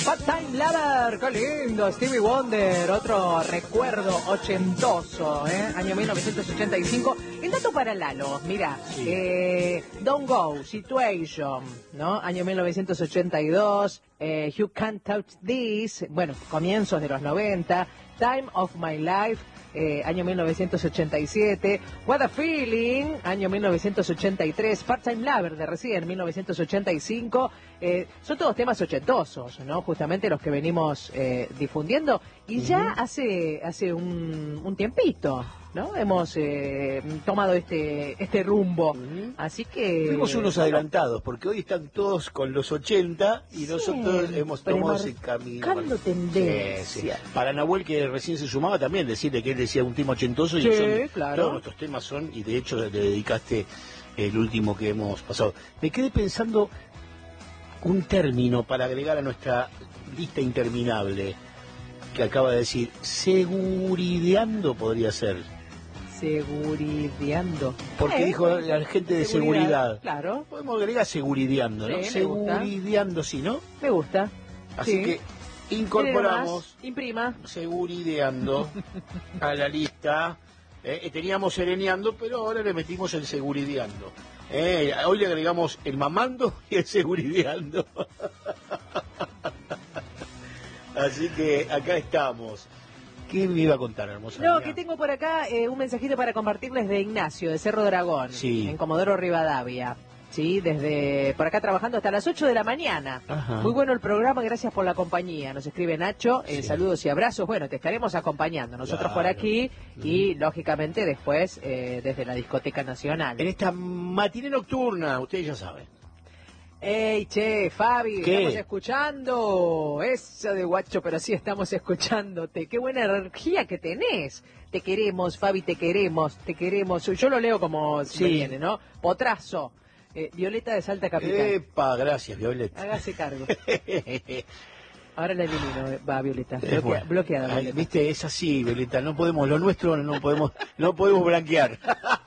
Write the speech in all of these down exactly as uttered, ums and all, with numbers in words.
Part-Time Lover, qué lindo, Stevie Wonder, otro recuerdo ochentoso, ¿eh? Año mil novecientos ochenta y cinco. El dato para Lalo, mira, sí. eh, Don't Go, Situation, ¿no? Año mil novecientos ochenta y dos, eh, You Can't Touch This, bueno, comienzos de los noventa, Time of My Life, Eh, año mil novecientos ochenta y siete, What a Feeling, año mil novecientos ochenta y tres, Part-Time Lover de recién, mil novecientos ochenta y cinco, eh, son todos temas ochentosos, ¿no? Justamente los que venimos eh, difundiendo, y uh-huh. ya hace hace un, un tiempito, ¿no? Hemos eh, tomado este este rumbo, uh-huh. así que... Fuimos unos bueno, adelantados, porque hoy están todos con los ochenta y sí, nosotros hemos tomado ese camino. Marcando tendencia. Sí, sí. Para Nahuel, que recién se sumaba, también decirle que él decía un tema ochentoso, sí, y son, claro. todos nuestros temas son, y de hecho le dedicaste el último que hemos pasado. Me quedé pensando un término para agregar a nuestra lista interminable, que acaba de decir, segurideando podría ser. Segurideando. Porque eh, dijo la gente de seguridad. seguridad. Claro. Podemos agregar segurideando, ¿no? Sí, segurideando, sí, ¿no? Me gusta. Así sí. que incorporamos. Imprima. Segurideando a la lista. Eh, teníamos sereneando, pero ahora le metimos el segurideando. Eh, hoy le agregamos el mamando y el segurideando. Así que acá estamos. ¿Qué me iba a contar, hermosa? No, que tengo por acá eh, un mensajito para compartirles de Ignacio, de Cerro Dragón, sí. en Comodoro Rivadavia. Sí, desde por acá trabajando hasta las ocho de la mañana. Ajá. Muy bueno el programa, gracias por la compañía. Nos escribe Nacho, eh, sí. saludos y abrazos. Bueno, te estaremos acompañando nosotros claro. por aquí y, uh-huh. lógicamente, después eh, desde la Discoteca Nacional. En esta matiné nocturna, ustedes ya saben. Ey, che, Fabi, ¿qué? Estamos escuchando eso de guacho, pero sí estamos escuchándote. Qué buena energía que tenés. Te queremos, Fabi, te queremos, te queremos. Yo lo leo como si sí. me viene, ¿no? Potrazo. Eh, Violeta de Salta Capital. Epa, gracias, Violeta. Hágase cargo. Ahora la elimino, va, Violeta. Es Bloquea, bueno. Bloqueada, Violeta. Ay, viste, es así, Violeta. No podemos, lo nuestro no podemos, no podemos blanquear.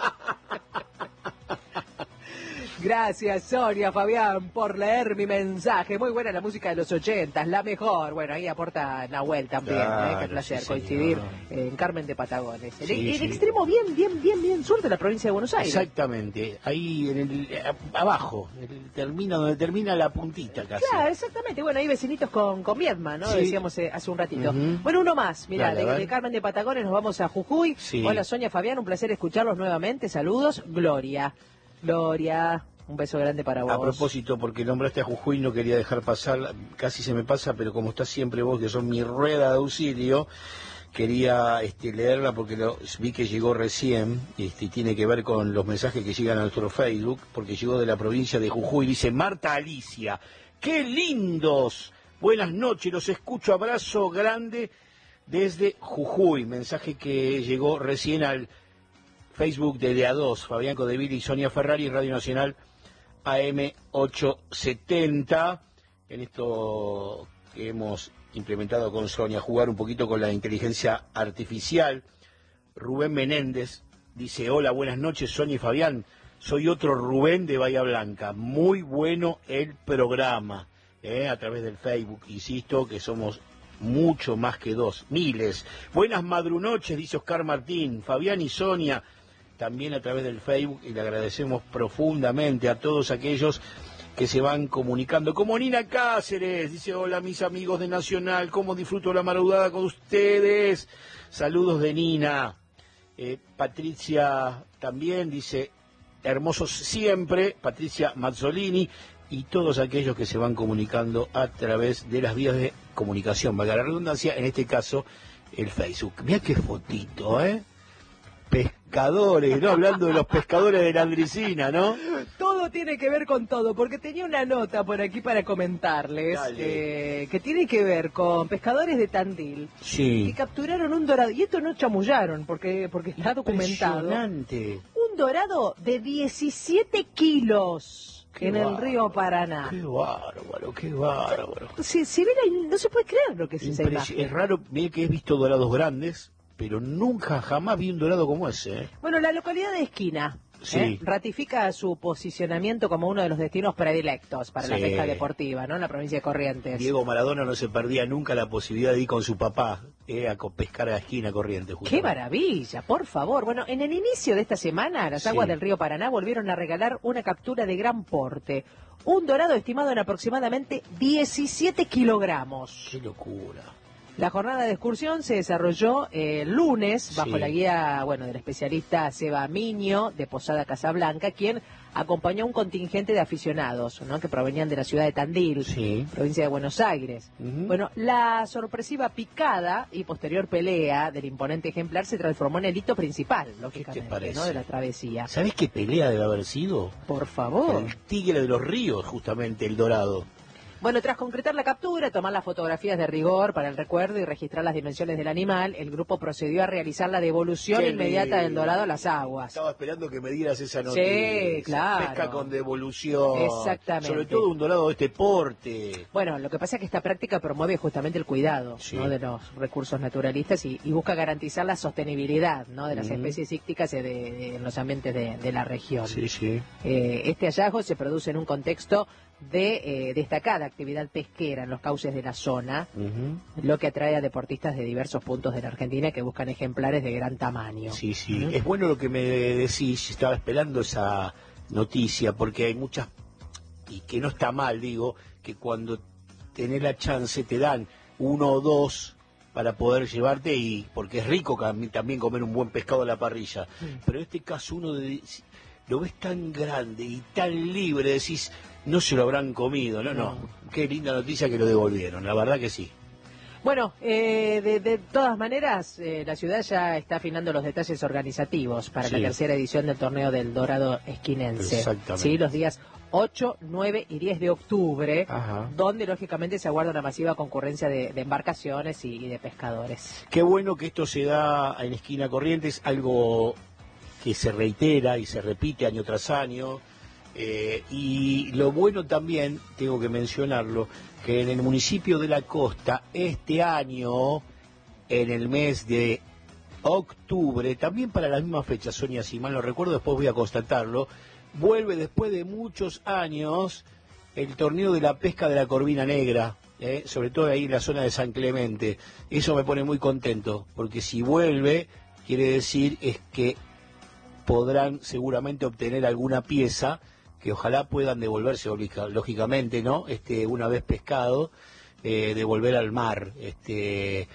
Gracias, Sonia, Fabián, por leer mi mensaje. Muy buena la música de los ochentas, la mejor. Bueno, ahí aporta Nahuel también, claro, ¿eh? Qué placer sí, coincidir señor. en Carmen de Patagones. El, Sí, el sí. extremo bien, bien, bien, bien sur de la provincia de Buenos Aires. Exactamente, ahí en el, abajo, el, termina donde termina la puntita casi. Claro, exactamente. Bueno, ahí vecinitos con, con Viedma, ¿no? Sí. Decíamos eh, hace un ratito. Uh-huh. Bueno, uno más, mira, Dale, de, de Carmen de Patagones nos vamos a Jujuy. Sí. Hola, Sonia, Fabián, un placer escucharlos nuevamente. Saludos, Gloria. Gloria. Un beso grande para vos. A propósito, porque nombraste a Jujuy, no quería dejar pasar, casi se me pasa, pero como estás siempre vos, que son mi rueda de auxilio, quería este, leerla porque lo, vi que llegó recién, este, y tiene que ver con los mensajes que llegan a nuestro Facebook, porque llegó de la provincia de Jujuy. Dice Marta Alicia, ¡qué lindos! Buenas noches, los escucho, abrazo grande desde Jujuy. Mensaje que llegó recién al Facebook de D A dos, Fabián Codeville y Sonia Ferrari, Radio Nacional A M ochocientos setenta, en esto que hemos implementado con Sonia, jugar un poquito con la inteligencia artificial. Rubén Menéndez dice, hola, buenas noches, Sonia y Fabián, soy otro Rubén de Bahía Blanca, muy bueno el programa, ¿eh? A través del Facebook, insisto que somos mucho más que dos, miles. Buenas madrunoches, dice Oscar Martín, Fabián y Sonia, también a través del Facebook, y le agradecemos profundamente a todos aquellos que se van comunicando. Como Nina Cáceres, dice, hola mis amigos de Nacional, cómo disfruto la madrugada con ustedes. Saludos de Nina. Eh, Patricia también dice, hermosos siempre, Patricia Mazzolini, y todos aquellos que se van comunicando a través de las vías de comunicación, valga la redundancia, en este caso el Facebook. Mirá qué fotito, ¿eh? Pescadores, ¿no? Hablando de los pescadores de la Andricina, ¿no? Todo tiene que ver con todo, porque tenía una nota por aquí para comentarles, eh, que tiene que ver con pescadores de Tandil, sí, que capturaron un dorado, y esto no chamullaron, porque, porque está documentado. Impresionante. Un dorado de diecisiete kilos Qué en bárbaro, el río Paraná. Qué bárbaro, qué bárbaro. Si, si ven ahí, no se puede creer lo que es esa Impresi- imagen. Es raro, mire que he visto dorados grandes, pero nunca, jamás vi un dorado como ese, ¿eh? Bueno, la localidad de Esquina, Sí. ¿eh? Ratifica su posicionamiento como uno de los destinos predilectos para Sí. la pesca deportiva, ¿no? En la provincia de Corrientes. Diego Maradona no se perdía nunca la posibilidad de ir con su papá eh, a co- pescar a la esquina Corrientes. ¡Qué justamente. maravilla! Por favor. Bueno, en el inicio de esta semana, las Sí. aguas del río Paraná volvieron a regalar una captura de gran porte. Un dorado estimado en aproximadamente diecisiete kilogramos. ¡Qué locura! La jornada de excursión se desarrolló eh, el lunes bajo Sí. la guía, bueno, del especialista Seba Miño de Posada Casablanca, quien acompañó a un contingente de aficionados, ¿no? Que provenían de la ciudad de Tandil, Sí. provincia de Buenos Aires. Ujú. Bueno, la sorpresiva picada y posterior pelea del imponente ejemplar se transformó en el hito principal, lógicamente, parece? ¿no? De la travesía. ¿Sabés qué pelea debe haber sido? Por favor. El tigre de los ríos, justamente, el dorado. Bueno, tras concretar la captura, tomar las fotografías de rigor para el recuerdo y registrar las dimensiones del animal, el grupo procedió a realizar la devolución Qué inmediata del lindo. dorado a las aguas. Estaba esperando que me dieras esa noticia. Sí, claro. Pesca con devolución. Exactamente. Sobre todo un dorado de este porte. Bueno, lo que pasa es que esta práctica promueve justamente el cuidado, Sí. ¿no? De los recursos naturalistas y, y busca garantizar la sostenibilidad, ¿no? De las Ujú. especies ícticas de, de- en los ambientes de, de la región. Sí, sí. Eh, este hallazgo se produce en un contexto de eh, destacada actividad pesquera en los cauces de la zona, Ujú. lo que atrae a deportistas de diversos puntos de la Argentina que buscan ejemplares de gran tamaño. Sí, sí. ¿Mm? Es bueno lo que me decís. Estaba esperando esa noticia porque hay muchas, y que no está mal, digo, que cuando tenés la chance te dan uno o dos para poder llevarte, y porque es rico cam- también comer un buen pescado a la parrilla. Mm. Pero en este caso uno de- lo ves tan grande y tan libre, decís, no se lo habrán comido. No, no. No. Qué linda noticia que lo devolvieron, la verdad que sí. Bueno, eh, de, de todas maneras, eh, la ciudad ya está afinando los detalles organizativos para Sí. la tercera edición del torneo del Dorado Esquinense. Exactamente. Sí, los días ocho, nueve y diez de octubre, Ajá. donde lógicamente se aguarda una masiva concurrencia de, de embarcaciones y, y de pescadores. Qué bueno que esto se da en Esquina Corrientes, algo que se reitera y se repite año tras año. Eh, y lo bueno también, tengo que mencionarlo, que en el municipio de La Costa, este año, en el mes de octubre, también para la misma fecha, Sonia, si mal no recuerdo, después voy a constatarlo, vuelve después de muchos años el torneo de la pesca de la corvina negra, eh, sobre todo ahí en la zona de San Clemente. Eso me pone muy contento, porque si vuelve, quiere decir es que podrán seguramente obtener alguna pieza que ojalá puedan devolverse, lógica- lógicamente, ¿no? Este, una vez pescado, eh, devolver al mar. Este,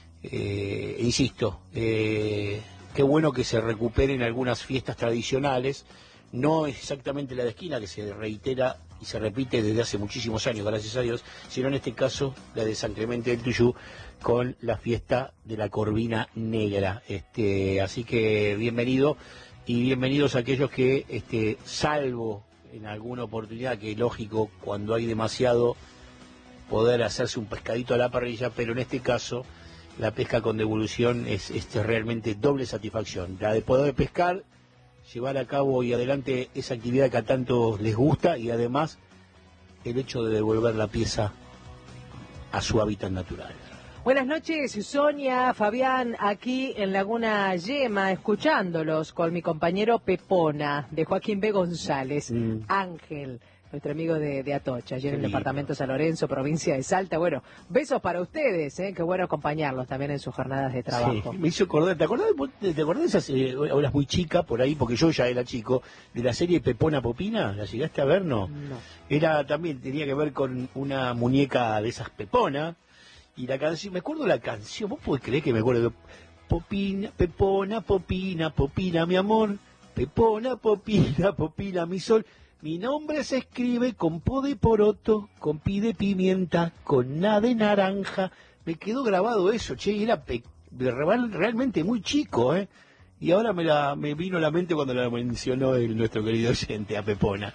eh, insisto, eh, qué bueno que se recuperen algunas fiestas tradicionales, no exactamente la de esquina, que se reitera y se repite desde hace muchísimos años, gracias a Dios, sino en este caso la de San Clemente del Tuyú, con la fiesta de la Corvina Negra. Este, así que bienvenido y bienvenidos a aquellos que, este, salvo en alguna oportunidad, que es lógico cuando hay demasiado, poder hacerse un pescadito a la parrilla, pero en este caso la pesca con devolución es, es realmente doble satisfacción, la de poder pescar, llevar a cabo y adelante esa actividad que a tantos les gusta, y además el hecho de devolver la pieza a su hábitat natural. Buenas noches, Sonia, Fabián, aquí en Laguna Yema, escuchándolos con mi compañero Pepona, de Joaquín B. González, Mm. Ángel, nuestro amigo de, de Atocha, allí en Qué el lindo. departamento San Lorenzo, provincia de Salta. Bueno, besos para ustedes, ¿eh? Qué bueno acompañarlos también en sus jornadas de trabajo. Sí, me hizo acordar, ¿te acordás, de- te acordás de esas, eh, eras muy chica por ahí, porque yo ya era chico, de la serie Pepona Popina? ¿La llegaste a ver, no? No. Era también, tenía que ver con una muñeca de esas Pepona, y la canción, me acuerdo la canción, ¿vos podés creer que me acuerdo de Popina, Pepona, Popina, Popina, mi amor, Pepona, Popina, Popina, mi sol, mi nombre se escribe con po de poroto, con pi de pimienta, con na de naranja? Me quedó grabado eso, che, y era pe- de real- realmente muy chico, ¿eh? Y ahora me la me vino a la mente cuando la mencionó el, nuestro querido oyente, a Pepona.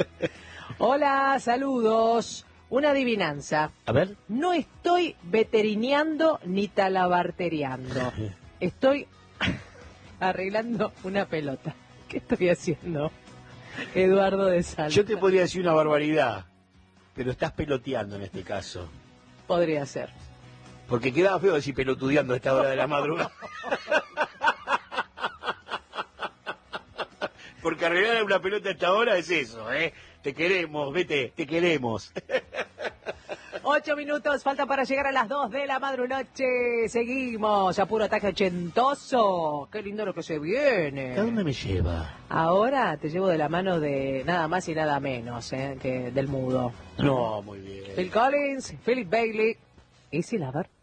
Hola, saludos. Una adivinanza. A ver. No estoy veterineando ni talabarteriando. Estoy arreglando una pelota. ¿Qué estoy haciendo? Eduardo de Salta. Yo te podría decir una barbaridad, pero estás peloteando en este caso. Podría ser. Porque quedaba feo decir pelotudeando a esta hora de la madrugada. Porque arreglar una pelota hasta ahora es eso, ¿eh? Te queremos, vete, te queremos. Ocho minutos, falta para llegar a las dos de la madrunoche. Seguimos a puro ataque ochentoso. Qué lindo lo que se viene. ¿A dónde me lleva? Ahora te llevo de la mano de nada más y nada menos, ¿eh? Que del mudo. No, muy bien. Phil Collins, Philip Bailey, Easy Lover.